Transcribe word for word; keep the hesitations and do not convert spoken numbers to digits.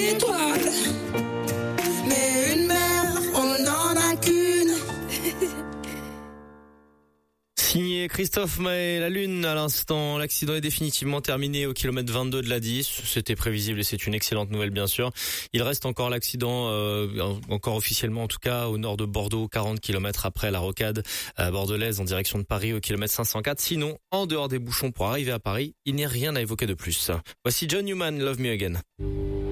étoiles. Mais une mer, on n'en a qu'une. Signé Christophe Maé, la Lune à l'instant. L'accident est définitivement terminé au kilomètre vingt-deux de l'A dix. C'était prévisible et c'est une excellente nouvelle bien sûr. Il reste encore l'accident, euh, encore officiellement en tout cas, au nord de Bordeaux, quarante kilomètres après la rocade euh, bordelaise en direction de Paris au kilomètre cinq cent quatre. Sinon, en dehors des bouchons pour arriver à Paris, il n'y a rien à évoquer de plus. Voici John Newman, Love Me Again.